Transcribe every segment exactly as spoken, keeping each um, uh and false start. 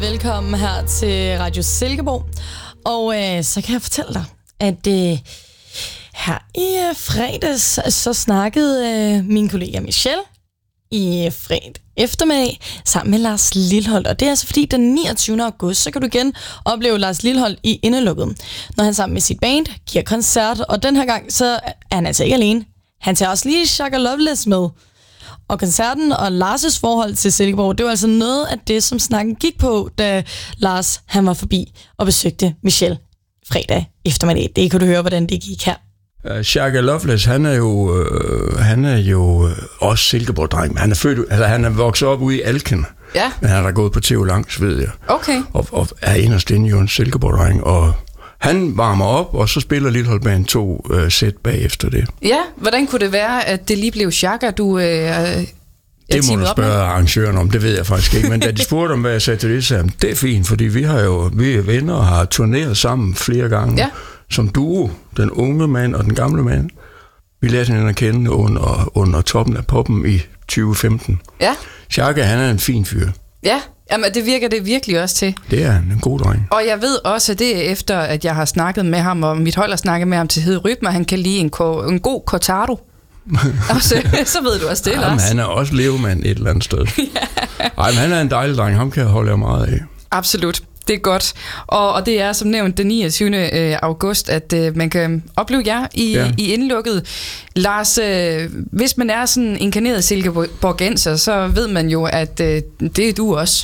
Velkommen her til Radio Silkeborg. Og øh, så kan jeg fortælle dig, at øh, her i øh, fredags, så snakkede øh, min kollega Michelle i fredag eftermiddag sammen med Lars Lilholt. Og det er altså fordi, den niogtyvende august, så kan du igen opleve Lars Lilholt i Indelukket, når han sammen med sit band giver koncert. Og den her gang, så er han altså ikke alene. Han tager også lige Shaka Loveless med. Og koncerten og Lars' forhold til Silkeborg, det var altså noget af det, som snakken gik på, da Lars han var forbi og besøgte Michelle fredag eftermiddag. Det kan du høre, hvordan det gik her. Uh, Shaka Loveless, han er jo, uh, han er jo uh, også Silkeborg-dreng. Han er født, altså han er vokset op ude i Alken. Ja. Men han er gået på Theo Langs, ved jeg. Okay. Og, og er inderst inde jo en Silkeborg-dreng. Og han varmer op, og så spiller Lilholt Band to uh, sæt bagefter det. Ja, hvordan kunne det være, at det lige blev Shaka, du... Øh, det må du spørge arrangøren om, det ved jeg faktisk ikke. Men da de spurgte om, hvad jeg sagde til det, sagde jeg, det er fint, fordi vi har jo, vi er venner og har turneret sammen flere gange. Ja. Som duo, den unge mand og den gamle mand. Vi lærte hinanden at kende under, under toppen af poppen i tyve femten. Ja. Shaka, han er en fin fyr. Ja, jamen, det virker det virkelig også til. Det er han, en god dreng. Og jeg ved også, det er efter, at jeg har snakket med ham, og mit hold har snakket med ham til Hede Rytmer, han kan lide en, ko- en god cortado. Og så, så ved du også det, Lars. Han er også levemand et eller andet sted. Ja. Ej, men han er en dejlig dreng, ham kan jeg holde meget af. Absolut. Det er godt. Og, og det er som nævnt den niogtyvende august, at øh, man kan opleve jer i, ja. i Indelukket. Lars, øh, hvis man er sådan inkarneret silkeborgenser, så ved man jo, at øh, det er du også.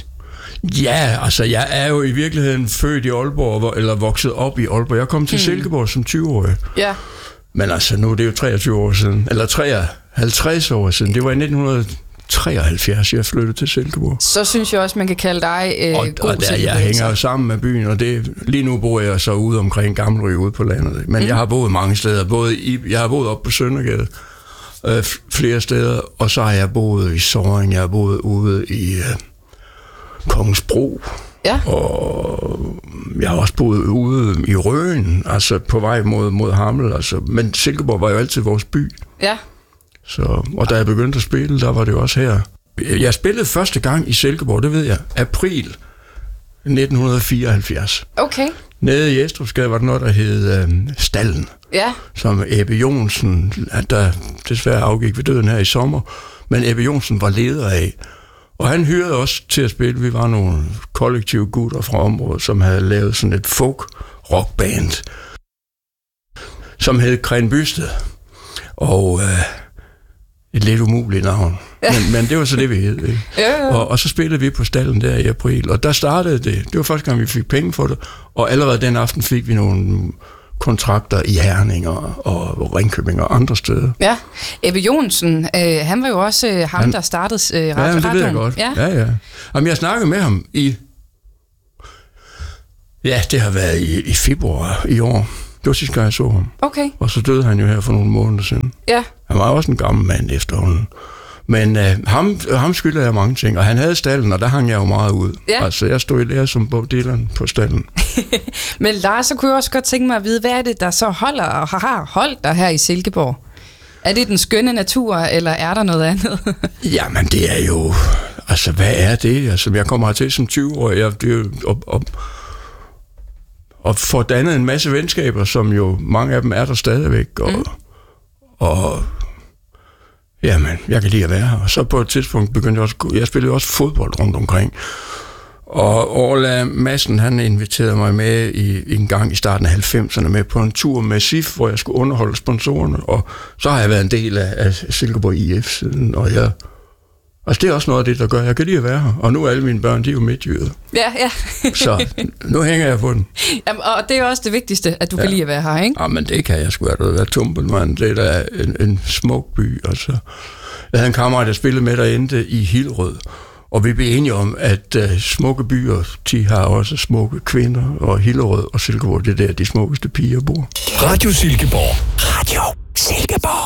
Ja, altså jeg er jo i virkeligheden født i Aalborg, eller vokset op i Aalborg. Jeg kom til hmm. Silkeborg som tyve-årig. Ja. Men altså nu, det er jo treogtyve år siden, eller treoghalvtreds år siden. Det var i nitten treoghalvfjerds, jeg flyttede til Silkeborg. Så synes jeg også, man kan kalde dig øh, og, god og der, jeg hænger jo sammen med byen, og det, lige nu bor jeg så ude omkring Gammelry ude på landet. Men mm. jeg har boet mange steder. Både i, jeg har boet op på Søndergade øh, flere steder, og så har jeg boet i Sorring, jeg har boet ude i øh, Kongensbro. Ja. Og jeg har også boet ude i Røen, altså på vej mod, mod Hammel. Altså. Men Silkeborg var jo altid vores by. Ja. Så, og da jeg begyndte at spille, der var det også her. Jeg spillede første gang i Silkeborg, det ved jeg, april nitten fireoghalvfjerds. Okay. Nede i Estrupsgade var der noget, der hed øh, Stallen. Ja. Som Ebbe Jonsen, der desværre afgik ved døden her i sommer, men Ebbe Jonsen var leder af. Og han hyrede os til at spille. Vi var nogle kollektive gutter fra området, som havde lavet sådan et folk-rockband, som hed Kren Bysted. Og øh, et lidt umuligt navn. Ja. Men, men det var så det, vi hed. Ikke? Ja, ja. Og, og så spillede vi på Stallen der i april, og der startede det. Det var første gang, vi fik penge for det. Og allerede den aften fik vi nogle kontrakter i Herning og, og Ringkøbing og andre steder. Ja, Ebbe Jonsen, øh, han var jo også øh, ham, han, der startede øh, radioen. Ja, det ved jeg godt. Ja, ja. ja. Jamen, jeg snakkede med ham i... Ja, det har været i, i februar i år. Det var sidste gang, jeg så ham. Okay. Og så døde han jo her for nogle måneder siden. Ja. Han var også en gammel mand efterhånden. Men øh, ham, ham skylder jeg mange ting, og han havde Stallen, og der hang jeg jo meget ud. Ja. Altså, jeg stod i lære som Bob Dylan på Stallen. Men Lars, så kunne jeg også godt tænke mig at vide, hvad er det, der så holder og har holdt dig her i Silkeborg? Er det den skønne natur, eller er der noget andet? Jamen, det er jo... Altså, hvad er det? Altså, jeg kommer hertil som tyve-årig, jeg, det er jo... Og, og, og får dannet en masse venskaber, som jo mange af dem er der stadigvæk, og... Mm. og jamen, jeg kan lide at være her. Og så på et tidspunkt begyndte jeg også... Jeg spillede også fodbold rundt omkring. Og Orla Madsen, han inviterede mig med i, en gang i starten af halvfemserne med på en tur med S I F, hvor jeg skulle underholde sponsorerne. Og så har jeg været en del af, af Silkeborg I F siden, og jeg... Altså, det er også noget af det, der gør, jeg kan lide at være her. Og nu er alle mine børn, de er jo midtjyder. Ja, ja. Så nu hænger jeg på den. Jamen, og det er også det vigtigste, at du ja. kan lide at være her, ikke? Ja, men det kan jeg sgu være. Det er Tumpelmand. Det er da en, en smuk by, altså. Jeg havde en kammerat, der spillede med derinde i Hillerød. Og vi blev enige om, at uh, smukke byer, de har også smukke kvinder. Og Hillerød og Silkeborg, det er der, de smukkeste piger bor. Radio Silkeborg. Radio Silkeborg.